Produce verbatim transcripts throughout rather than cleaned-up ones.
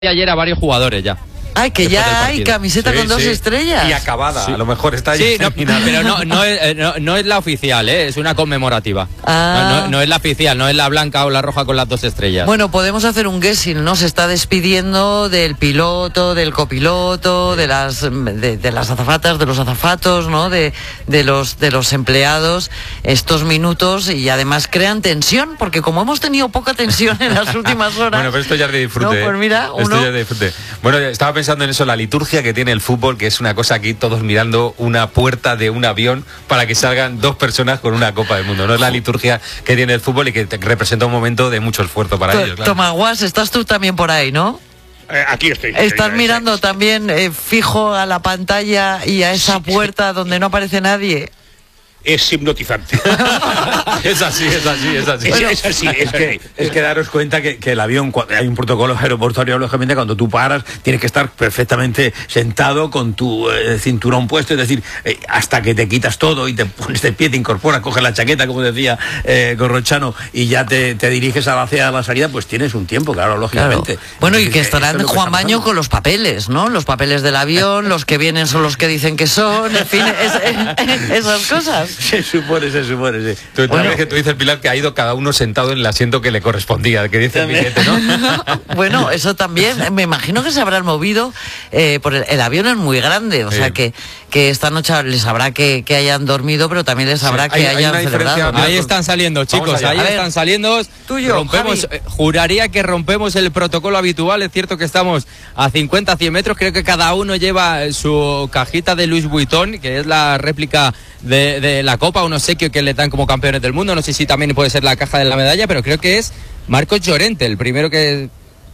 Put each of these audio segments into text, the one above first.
ayer a varios jugadores ya. Ay, que ya hay camiseta sí, con dos sí. estrellas. Y acabada, sí. a lo mejor está sí, no, pero no, no, es, no, no es la oficial, ¿eh? Es una conmemorativa. Ah. No, no, no es la oficial, no es la blanca o la roja con las dos estrellas. Bueno, podemos hacer un guessing, ¿no? Se está despidiendo del piloto, del copiloto, de las de, de las azafatas, de los azafatos, ¿no? De, de los de los empleados estos minutos, y además crean tensión, porque como hemos tenido poca tensión en las últimas horas. Bueno, pero esto ya es de disfrute. No, pues mira, uno... Esto ya es de disfrute. Bueno, estaba pensando en eso, la liturgia que tiene el fútbol, que es una cosa aquí, todos mirando una puerta de un avión para que salgan dos personas con una Copa del Mundo. No es la liturgia que tiene el fútbol y que te representa un momento de mucho esfuerzo para ellos. Claro. Tomaguas, estás tú también por ahí, ¿no? Eh, aquí estoy. Estás estoy, mirando estoy. también eh, fijo a la pantalla y a esa puerta donde no aparece nadie. Es hipnotizante. Es así, es así, es así. Bueno, es, así, es, que, es que daros cuenta que, que el avión, hay un protocolo aeroportuario, lógicamente, cuando tú paras, tienes que estar perfectamente sentado con tu eh, cinturón puesto, es decir, eh, hasta que te quitas todo y te pones de pie, te incorporas, coges la chaqueta, como decía eh, Corrochano, y ya te, te diriges hacia la salida, pues tienes un tiempo, claro, lógicamente. Claro. Bueno, y que estarán es Juan Baño con los papeles, ¿no? Los papeles del avión, los que vienen son los que dicen que son, en fin, es, es, esas cosas. Se supone, se supone, sí. Tú, bueno, que tú dices, Pilar, que ha ido cada uno sentado en el asiento que le correspondía, que dice el billete, ¿no? Bueno, eso también, me imagino que se habrán movido, eh, por el, el avión es muy grande, o sí. sea que, que esta noche les habrá que, que hayan dormido, pero también les habrá sí, que hay, hayan hay celebrado. Ahí están saliendo, chicos, ahí están saliendo. Tuyo, rompemos, eh, juraría que rompemos el protocolo habitual, es cierto que estamos a cincuenta, cien metros, creo que cada uno lleva su cajita de Louis Vuitton, que es la réplica de, de la Copa, un obsequio que le dan como campeones del mundo. No sé si también puede ser la caja de la medalla, pero creo que es Marcos Llorente, el primero que...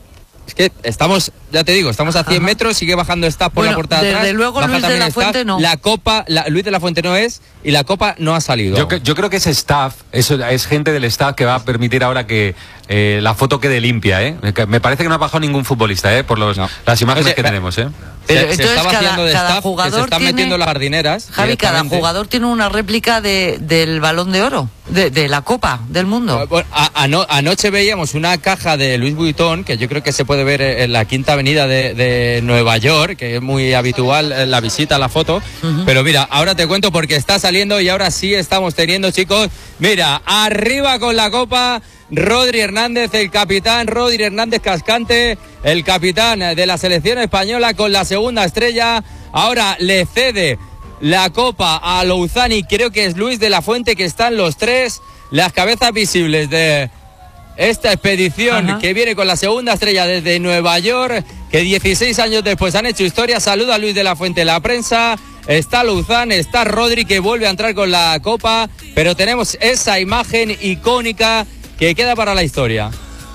Es que estamos, ya te digo, estamos a cien Ajá. metros, sigue bajando Staff por bueno, la puerta de atrás. Desde luego Luis de la Fuente no. La Copa, la, Luis de la Fuente no es, y la Copa no ha salido. Yo, yo creo que ese staff, eso es gente del staff que va a permitir ahora que eh, la foto quede limpia, ¿eh? Me parece que no ha bajado ningún futbolista, ¿eh? Por los, no. las imágenes o sea, que tenemos, ¿eh? Pero se, entonces se está cada, de cada staff, jugador que se están tiene, metiendo las jardineras. Javi, cada jugador tiene una réplica de, del Balón de Oro, de, de la Copa del Mundo. Bueno, a, ano, anoche veíamos una caja de Louis Vuitton, que yo creo que se puede ver en la Quinta Avenida de, de Nueva York, que es muy habitual la visita, la foto. Uh-huh. Pero mira, ahora te cuento porque está saliendo y ahora sí estamos teniendo, chicos. Mira, arriba con la Copa, Rodri Hernández, el capitán Rodri Hernández Cascante, el capitán de la selección española con la segunda estrella. Ahora le cede la Copa a Louzán y creo que es Luis de la Fuente, que están los tres, las cabezas visibles de esta expedición. Ajá. Que viene con la segunda estrella desde Nueva York, que dieciséis años después han hecho historia. Saluda a Luis de la Fuente en la prensa. Está Louzán, está Rodri, que vuelve a entrar con la Copa, pero tenemos esa imagen icónica que queda para la historia.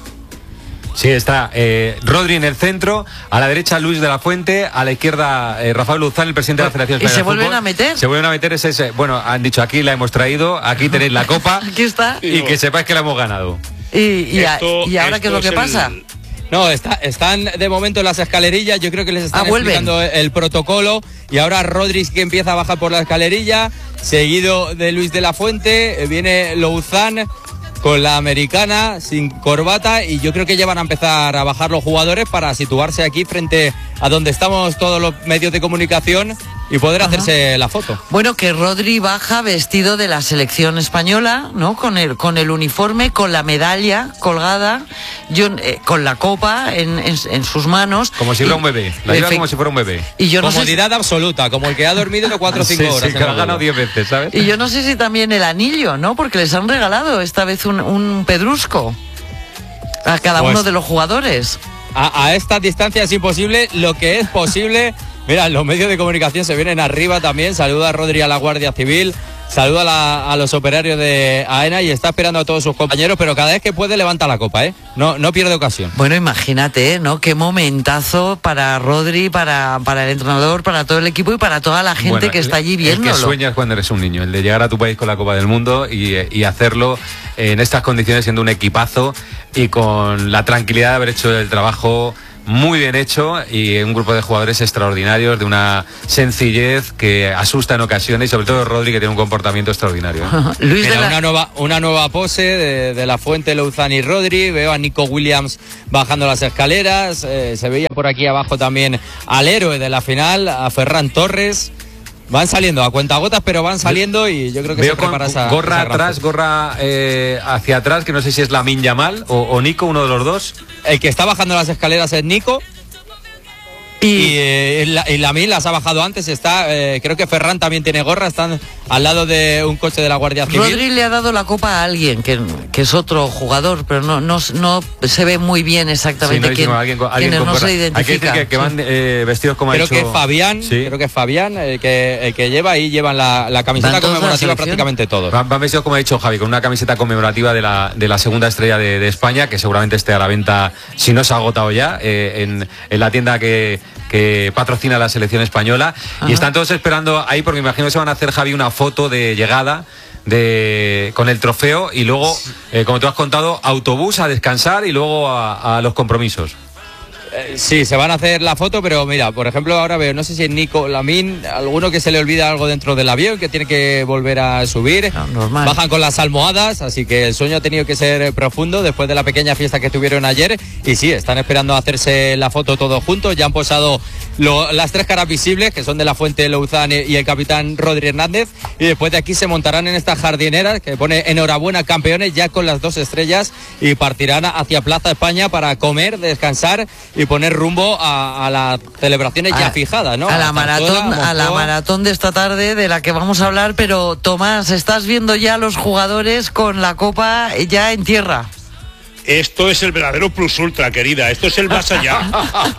Sí, está eh, Rodri en el centro, a la derecha Luis de la Fuente, a la izquierda eh, Rafael Louzán, el presidente de la Federación Española de Fútbol. ¿Y se vuelven a meter? Se vuelven a meter, ese, ese, bueno, han dicho, aquí la hemos traído, aquí tenéis la Copa. Aquí está. Y que sepáis que la hemos ganado. ¿Y, y, esto, a, ¿y ahora qué es lo que es pasa? El... No, está, están de momento en las escalerillas, yo creo que les están ah, explicando el, el protocolo, y ahora Rodri que empieza a bajar por la escalerilla, seguido de Luis de la Fuente, viene Louzán con la americana, sin corbata, y yo creo que ya van a empezar a bajar los jugadores para situarse aquí frente a donde estamos todos los medios de comunicación y poder Ajá. hacerse la foto. Bueno, que Rodri baja vestido de la selección española, ¿no? Con el, con el uniforme, con la medalla colgada, yo, eh, con la copa en, en, en sus manos. Como si fuera un bebé, la lleva como si fuera un bebé. Y yo no Comodidad sé si... absoluta, como el que ha dormido cuatro o cinco sí, horas. Sí, que lo ha ganado diez veces, ¿sabes? Y yo no sé si también el anillo, ¿no? Porque les han regalado esta vez un, un pedrusco a cada pues, uno de los jugadores. A, a esta distancia es imposible, lo que es posible. Mira, los medios de comunicación se vienen arriba también. Saluda a Rodri a la Guardia Civil, saluda a, la, a los operarios de AENA y está esperando a todos sus compañeros, pero cada vez que puede levanta la copa, ¿eh? No, no pierde ocasión. Bueno, imagínate, ¿no? Qué momentazo para Rodri, para, para el entrenador, para todo el equipo y para toda la gente bueno, que está allí viéndolo. El que sueñas cuando eres un niño, el de llegar a tu país con la Copa del Mundo y, y hacerlo en estas condiciones, siendo un equipazo y con la tranquilidad de haber hecho el trabajo muy bien hecho y un grupo de jugadores extraordinarios, de una sencillez que asusta en ocasiones, y sobre todo Rodri, que tiene un comportamiento extraordinario. ¿eh? Luis Mira, de la... una nueva una nueva pose de, de la Fuente, Louzán y Rodri. Veo a Nico Williams bajando las escaleras. Eh, se veía por aquí abajo también al héroe de la final, a Ferran Torres. Van saliendo a cuentagotas, pero van saliendo y yo creo que Veo se prepara con esa gorra esa atrás, raza. gorra eh, hacia atrás, que no sé si es Lamine Yamal o, o Nico, uno de los dos. El que está bajando las escaleras es Nico. Y, y, eh, la, y Lamine las ha bajado antes. Está, eh, creo que Ferran también tiene gorra. Están al lado de un coche de la Guardia Civil. Rodri le ha dado la copa a alguien que, que es otro jugador, pero no, no, no se ve muy bien exactamente Sí, no, quién, alguien con- quién alguien es, con no gorra. se Hay que identifica. decir que, que van eh, vestidos como Creo ha hecho... que es Fabián, Sí. creo que es Fabián el que, el que lleva ahí, llevan la, la camiseta ¿Van todos de la conmemorativa selección? prácticamente todos. Van, van vestidos, como ha dicho Javi, con una camiseta conmemorativa de la, de la segunda estrella de, de España, que seguramente esté a la venta, si no se ha agotado ya, eh, en, en la tienda que, que patrocina la selección española. Ajá. Y están todos esperando ahí, porque me imagino que se van a hacer, Javi, una foto de llegada de con el trofeo y luego, eh, como tú has contado, autobús a descansar y luego a, a los compromisos. Eh, sí, se van a hacer la foto, pero mira, por ejemplo, ahora veo, no sé si es Nico Lamine, alguno que se le olvida algo dentro del avión, que tiene que volver a subir. No, normal. Bajan con las almohadas, así que el sueño ha tenido que ser profundo después de la pequeña fiesta que tuvieron ayer. Y sí, están esperando a hacerse la foto todos juntos. Ya han posado lo- las tres caras visibles, que son de la Fuente, Louzán y el capitán Rodri Hernández. Y después de aquí se montarán en estas jardineras que pone enhorabuena campeones, ya con las dos estrellas, y partirán hacia Plaza España para comer, descansar y poner rumbo a, a las celebraciones ya A- fijadas, ¿no? A la Zarzuela, maratón, a la Moncloa. maratón de esta tarde de la que vamos a hablar, pero Tomás, estás viendo ya a los jugadores con la copa ya en tierra. Esto es el verdadero plus ultra, querida. Esto es el más allá.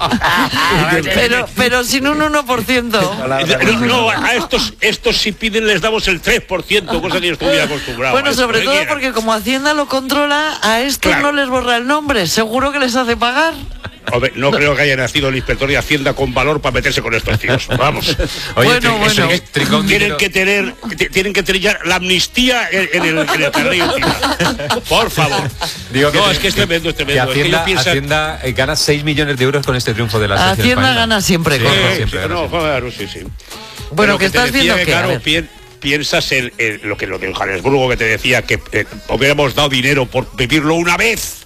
Pero, pero sin un uno por ciento. No, no, a estos, estos si piden les damos el tres por ciento, cosa que yo estoy muy acostumbrado. Bueno, a esto, sobre ¿qué todo quieran? porque como Hacienda lo controla, a estos Claro. no les borra el nombre, seguro que les hace pagar. Hombre, no creo que haya nacido el inspector de Hacienda con valor para meterse con estos tíos. Vamos. Oye, Bueno, tri- bueno. eso es tricón Tienen dinero. que tener, t- tienen que tener ya la amnistía en, en el, en el carnet de identidad. Por favor. Digo no, que- es que es tremendo, es que tremendo. Es que Hacienda, ellos piensan- Hacienda, eh, gana seis millones de euros con este triunfo de la selección Hacienda española. gana siempre, Sí, con- gana Sí, siempre, sí, gana no, siempre. claro, sí, sí. Bueno, Pero que te estás decía viendo que, que, a claro, ver. pi- piensas en, en lo que lo de Johannesburgo, que te decía que eh, hubiéramos dado dinero por vivirlo una vez.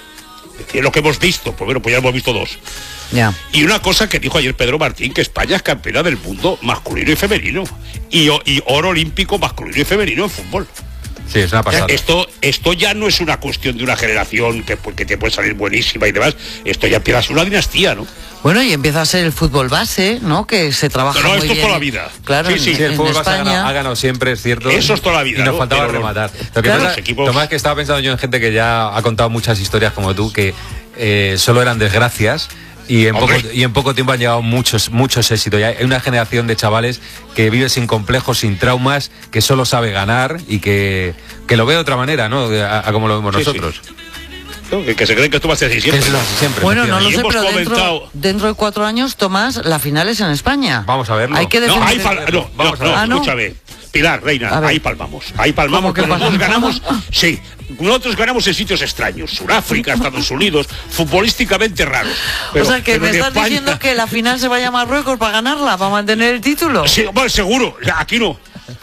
Es lo que hemos visto, pues bueno, pues ya hemos visto dos. Ya. Y una cosa que dijo ayer Pedro Martín, que España es campeona del mundo masculino y femenino. Y, o- y oro olímpico masculino y femenino en fútbol. Sí, es una pasada. Esto, esto ya no es una cuestión de una generación que, que te puede salir buenísima y demás. Esto ya empieza a ser una dinastía, ¿no? Bueno, y empieza a ser el fútbol base, ¿no? Que se trabaja No, no, muy esto es bien. toda la vida. Claro, Sí, en, sí. Sí, el en fútbol base ha España. ganado, ha ganado siempre, es cierto. Eso es toda la vida, Y nos ¿no? faltaba Pero rematar. Lo que Claro. pasa, Los equipos- Tomás, que estaba pensando yo en gente que ya ha contado muchas historias como tú, que eh, solo eran desgracias. Y en, poco, Hombre. y en poco tiempo han llegado muchos muchos éxitos. Y hay una generación de chavales que vive sin complejos, sin traumas, que solo sabe ganar y que, que lo ve de otra manera, ¿no? A, a como lo vemos Sí, sí. nosotros. ¿No? Que, que se creen que esto va a ser así Que siempre. es lo así siempre. Bueno, no lo Y sé, hemos pero dentro, comentado- dentro de cuatro años, Tomás, la final es en España. Vamos a verlo. Hay que No, defender. ahí pal- no, Vamos no, a ver. no, Ah, ¿no? escúchame. Pilar, Reina, A ver. ahí palmamos. Ahí palmamos, ¿Cómo que pero nosotros palmamos? ganamos. Sí, nosotros ganamos en sitios extraños. Sudáfrica, Estados Unidos, futbolísticamente raros. Pero- o sea, que pero me en estás España- diciendo que la final se vaya a Marruecos para ganarla, para mantener el título. Sí, bueno, seguro, aquí no.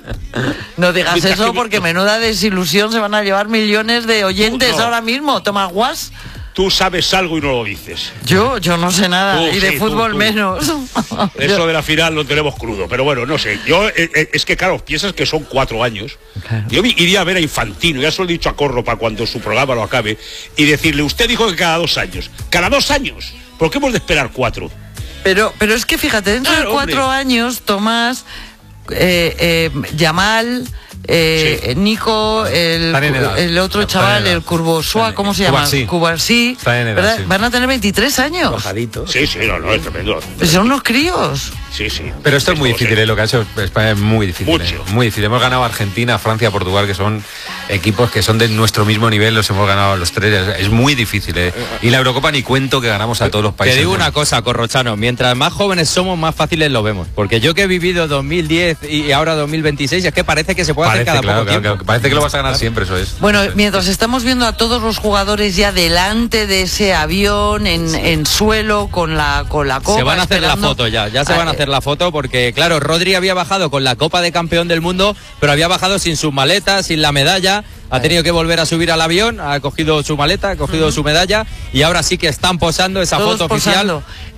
No digas Mientras eso que- porque menuda desilusión se van a llevar millones de oyentes No. ahora mismo. Tomás Guas. Tú sabes algo y no lo dices. Yo, yo no sé nada. Tú, y de sí, tú, fútbol tú. menos. Eso de la final lo tenemos crudo, pero bueno, no sé. Yo eh, eh, es que claro, piensas que son cuatro años. Claro. Yo vi- iría a ver a Infantino, ya se lo he dicho a Corro para cuando su programa lo acabe, y decirle, usted dijo que cada dos años. ¿Cada dos años? ¿Por qué hemos de esperar cuatro? Pero, pero es que fíjate, dentro Claro, de cuatro hombre. años, Tomás, eh, eh, Yamal, eh, Sí. Nico, el, Están en edad. el otro Están chaval, en edad. el Curvosua, Están en- ¿cómo se llama? Cubarsí. Cubarsí, Están en edad, ¿verdad? sí. Van a tener veintitrés años. Bajaditos. Sí, sí, no, no, es tremendo. Pues son unos críos. Sí, sí. Pero esto es muy lo sé. difícil, ¿eh? Lo que ha hecho España es muy difícil. Mucho. ¿eh? Muy difícil. Hemos ganado a Argentina, Francia, Portugal, que son equipos que son de nuestro mismo nivel, los hemos ganado a los tres. Es, es muy difícil, ¿eh? Y la Eurocopa ni cuento que ganamos a todos los países. Te digo del una mundo. cosa, Corrochano, mientras más jóvenes somos, más fáciles lo vemos. Porque yo que he vivido dos mil diez y ahora dos mil veintiséis, es que parece que se puede parece, cada claro, poco claro, tiempo. claro, parece que lo vas a ganar siempre, eso es. Bueno, mientras estamos viendo a todos los jugadores ya delante de ese avión, en, en suelo, con la, con la copa. Se van a hacer esperando. la foto ya, ya se Ah, van a hacer la foto porque, claro, Rodri había bajado con la Copa de Campeón del Mundo, pero había bajado sin sus maletas, sin la medalla. Ha tenido que volver a subir al avión, ha cogido su maleta, ha cogido uh-huh. su medalla y ahora sí que están posando esa Todos foto oficial. Posando.